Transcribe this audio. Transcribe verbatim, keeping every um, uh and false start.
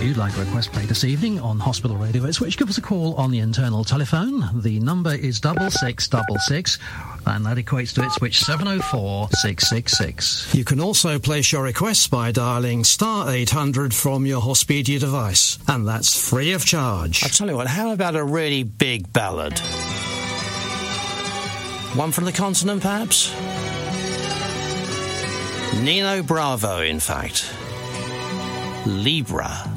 you'd like a request played this evening on Hospital Radio at Switch, give us a call on the internal telephone. The number is double six double six, and that equates to Ipswich seven oh four six six six. You can also place your requests by dialling star eight hundred from your Hospedia device, and that's free of charge. I'll tell you what, how about a really big ballad? One from the continent, perhaps? Nino Bravo, in fact. Libra.